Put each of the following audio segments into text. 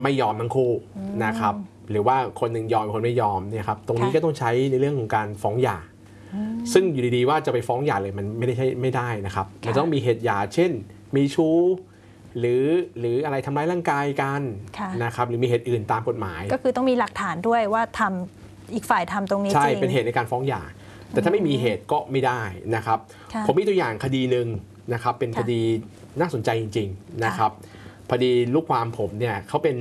ไม่ยอมทั้งคู่นะครับหรือว่าคนหนึ่งยอมคนไม่ยอมเนี่ยครับตรงนี้ก็ต้องใช้ในเรื่องของการฟ้องหย่าซึ่งอยู่ดีๆว่าจะไปฟ้องหย่าเลยมันไม่ได้นะครับมันต้องมีเหตุหย่าเช่นมีชู้หรืออะไรทำร้ายร่างกายกันนะครับหรือมีเหตุอื่นตามกฎหมายก็คือต้องมีหลักฐานด้วยว่าทำอีกฝ่ายทำตรงนี้จริงใช่เป็นเหตุในการฟ้องหย่าแต่ถ้าไม่มีเหตุก็ไม่ได้นะครับผมมีตัวอย่างคดีหนึ่งนะครับเป็นคดีน่าสนใจจริงๆนะครับพอดีลูกความผมเนี่ย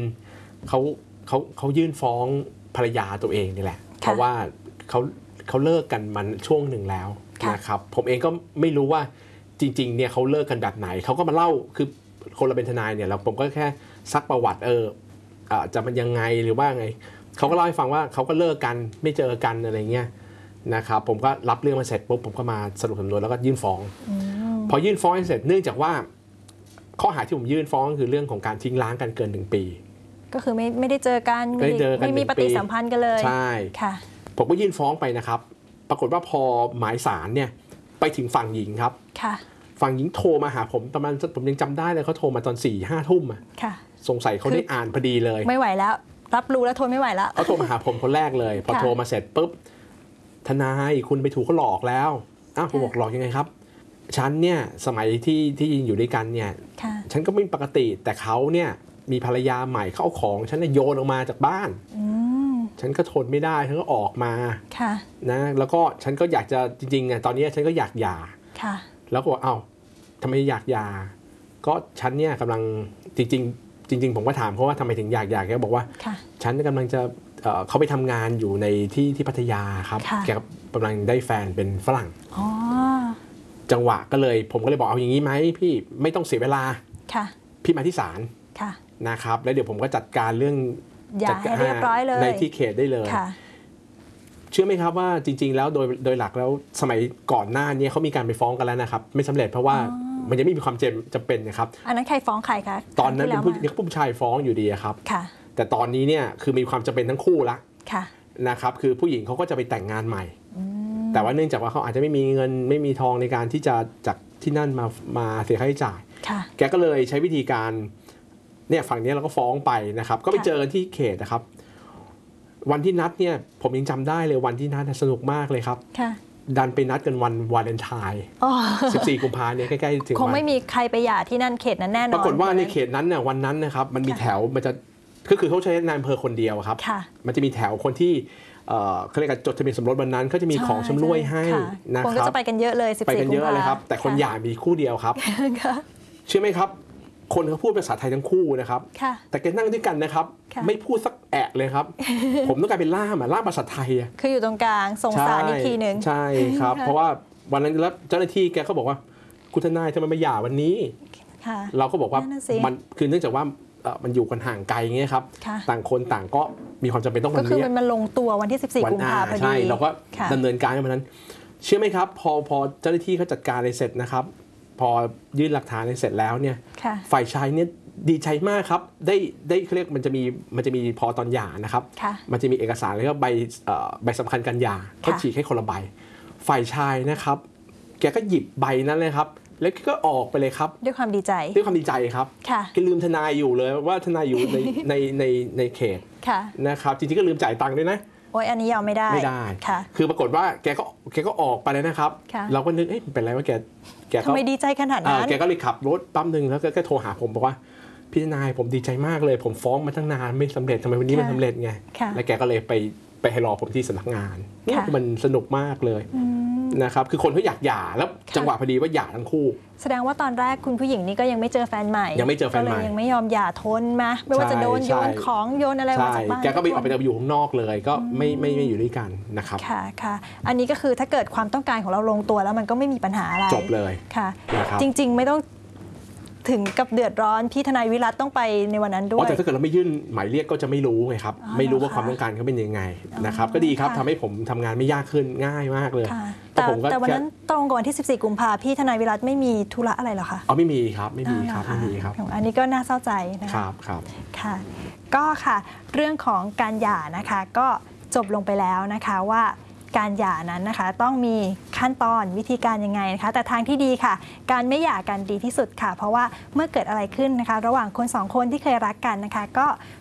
เขายื่นฟ้องภรรยาตัวเองนี่แหละเพราะว่าเขาเลิกกันมันช่วงหนึ่งแล้วนะครับผมเองก็ไม่รู้ว่าจริงๆเนี่ยเขาเลิกกันแบบไหนเขาก็มาเล่าคือคนเราเป็นทนายเนี่ยผมก็แค่ซักประวัติจะมันยังไงหรือว่าไงเขาก็เล่าให้ฟังว่าเขาก็เลิกกันไม่เจอกันอะไรเงี้ยนะครับผมก็รับเรื่องมาเสร็จปุ๊บผมก็มาสรุปสำนวนแล้วก็ยื่นฟ้องพอยื่นฟ้องเสร็จเนื่องจากว่าข้อหาที่ผมยื่นฟ้องคือเรื่องของการทิ้งร้างกันเกิน1 ปีก็คือไม่ได้เจอกันไม่มีปฏิสัมพันธ์กันเลยใช่ค่ะผมก็ยื่นฟ้องไปนะครับปรากฏว่าพอหมายศาลเนี่ยไปถึงฝั่งหญิงครับค่ะฝั่งหญิงโทรมาหาผมประมาณผมยังจำได้เลยเขาโทรมาตอน4-5 ทุ่มค่ะสงสัยเขาได้อ่านพอดีเลยไม่ไหวแล้วรับรู้แล้วทนไม่ไหวแล้วเขาโทรมาหาผมคนแรกเลยพอโทรมาเสร็จปุ๊บทนายคุณไปถูกเขาหลอกแล้วผมบอกหลอกยังไงครับฉันเนี่ยสมัยที่อยู่ด้วยกันเนี่ยฉันก็ไม่ปกติแต่เขาเนี่ยมีภรรยาใหม่เขาเอาของฉันโยนออกมาจากบ้านฉันก็ทนไม่ได้ฉันก็ออกมานะแล้วก็ฉันก็อยากจะจริงๆตอนนี้ฉันก็อยากหย่าแล้วก็บอกทำไมอยากหย่าก็ฉันเนี่ยกำลังจริงผมก็ถามเขาว่าทำไมถึงอยากหย่าแกบอกว่าฉันกำลังจะเขาไปทำงานอยู่ในที่พัทยาครับแกกำลังได้แฟนเป็นฝรั่งจังหวะก็เลยผมก็เลยบอกเอาอย่างนี้ไหมพี่ไม่ต้องเสียเวลาพี่มาที่ศาลนะครับแล้วเดี๋ยวผมก็จัดการเรื่องจัดการเรียบร้อยเลยในที่เขตได้เลยเชื่อไหมครับว่าจริงๆแล้วโดยหลักแล้วสมัยก่อนหน้านี้เขามีการไปฟ้องกันแล้วนะครับไม่สำเร็จเพราะว่ามันยังไม่มีความจำเป็นนะครับอันนั้นใครฟ้องใครคะตอนนั้นเป็นผู้ชายฟ้องอยู่ดีครับแต่ตอนนี้เนี่ยคือมีความจำเป็นทั้งคู่ละนะครับคือผู้หญิงเขาก็จะไปแต่งงานใหม่แต่ว่าเนื่องจากว่าเขาอาจจะไม่มีเงินไม่มีทองในการที่จะจากที่นั่นมาเสียค่าใช้จ่ายแกก็เลยใช้วิธีการเนี่ยฝั่งนี้เราก็ฟ้องไปนะครับก็ไปเจอกันที่เขตนะครับวันที่นัดเนี่ยผมยังจำได้เลยวันที่นัดสนุกมากเลยครับดันไปนัดกันวันวาเลนไทน์14 กุมภาพันธ์เนี่ยใกล้ๆถึงคงไม่มีใครไปหย่าที่นั่นเขตนั้นแน่นอนปรากฏว่าในเขตนั้นเนี่ยวันนั้นนะครับมันมีแถวมันจะคือเขาใช้นายอำเภอคนเดียวครับมันจะมีแถวคนที่เขาเรียกจดทะเบียนสมรสวันนั้นเขาจะมีของชำร่วยให้นะครับคนก็จะไปกันเยอะเลย14 กุมภาพันธ์ไปกันเยอะเลยครับแต่คนหย่ามีคู่เดียวครับเชื่อไหมครับคนเขาพูดภาษาไทยทั้งคู่นะครับแต่แกนั่งด้วยกันนะครับไม่พูดสักแอะเลยครับ ผมต้องกลายเป็นล่ามภาษาไทยคืออยู่ตรงกลางส่งสารอีกทีหนึ่งใช่ครับเพราะว่าวันนั้นแล้วเจ้าหน้าที่แกก็บอกว่าคุณทนายทำไมมาหย่าวันนี้เราก็บอกว่ามันคือเนื่องจากว่ามันอยู่กันห่างไกลเงี้ยครับต่างคนต่างก็มีความจำเป็นต้องวันนี้ก็คือมันลงตัววันที่14 กุมภาพันธ์พอดีใช่เราก็ดำเนินการกันวันนั้นเชื่อไหมครับพอเจ้าหน้าที่เขาจัดการเสร็จนะครับพอยื่นหลักฐานเสร็จแล้วเนี่ยฝ่ายชายเนี่ยดีใจมากครับได้เขาเรียกมันจะมีพอตอนหย่านะครับมันจะมีเอกสารแล้วก็ใบสำคัญการหย่าเขาฉีกให้คนละใบฝ่ายชายนะครับแกก็หยิบใบนั้นเลยครับแล้วก็ออกไปเลยครับด้วยความดีใจครับแกลืมทนายอยู่เลยว่าทนายอยู่ในเขตนะครับจริงๆก็ลืมจ่ายตังค์ด้วยนะโอ้ยอันนี้ยอมไม่ได้คือปรากฏว่าแกก็ออกไปเลยนะครับเราก็นึกเป็นไรว่าแกทำไมดีใจขนาดนั้นแกก็เลยขับรถปั๊มหนึ่งแล้วก็โทรหาผมบอกว่าพี่ทนายผมดีใจมากเลยผมฟ้องมาตั้งนานไม่สำเร็จทำไมวันนี้มันสำเร็จไงแล้วแกก็เลยไปให้รอผมที่สำนักงานนี่มันสนุกมากเลยนะครับคือคนเขาอยากหย่าแล้วจังหวะพอดีว่าหย่าทั้งคู่แสดงว่าตอนแรกคุณผู้หญิงนี่ก็ยังไม่เจอแฟนใหม่ยังไม่เจอแฟนใหม่ยังไม่ยอมหย่าทนมาไม่ว่าจะโดนโยนของโยนอะไรมาจากบ้านแกก็ไปออกไปอยู่ข้างนอกเลยก็ไม่อยู่ด้วยกันนะครับค่ะอันนี้ก็คือถ้าเกิดความต้องการของเราลงตัวแล้วมันก็ไม่มีปัญหาอะไรจบเลยค่ะจริงๆไม่ต้องถึงกับเดือดร้อนพี่ทนายวิรัตต้องไปในวันนั้นด้วยแต่ถ้าเกิดเราไม่ยื่นหมายเรียกก็จะไม่รู้ไงครับไม่รู้ว่าความต้องการเขาเป็นยังไงนะครับก็ดีครับทำให้ผมทำงานไม่ยากขึ้นง่ายมากเลยแต่วันนั้นตรงกับวันที่14 กุมภาพันธ์พี่ทนายวิรัตไม่มีธุระอะไรหรอคะไม่มีครับไม่มีครับอันนี้ก็น่าเศร้าใจนะครับค่ะก็ค่ะเรื่องของการหย่านะคะก็จบลงไปแล้วนะคะว่าการหย่านั้นนะคะต้องมีขั้นตอนวิธีการยังไงนะคะแต่ทางที่ดีค่ะการไม่หย่ากันดีที่สุดค่ะเพราะว่าเมื่อเกิดอะไรขึ้นนะคะระหว่างคน2 คนที่เคยรักกันนะคะก็